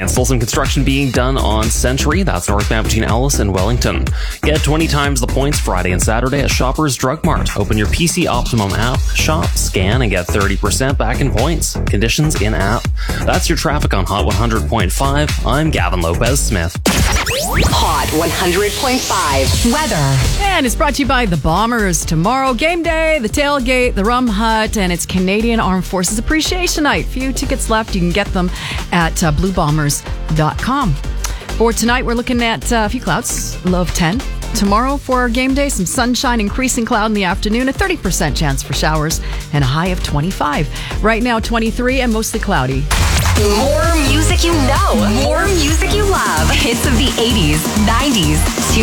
And still some construction being done on Century. That's northbound between Ellis and Wellington. Get 20 times the points Friday and Saturday at Shoppers Drug Mart. Open your PC Optimum app, shop, scan, and get 30% back in points. Conditions in app. That's your traffic on Hot 100.5. I'm Gavin Lopez-Smith. Hot 100.5 weather. And it's brought to you by the Bombers. Tomorrow, game day, the tailgate, the Rum Hut, and it's Canadian Armed Forces Appreciation Night. Few tickets left. You can get them at bluebombers.com. For tonight, we're looking at a few clouds, low of 10. Tomorrow for our game day, some sunshine, increasing cloud in the afternoon, a 30% chance for showers, and a high of 25. Right now, 23 and mostly cloudy. More music you know. More music you love. Hits of the 80s, 90s,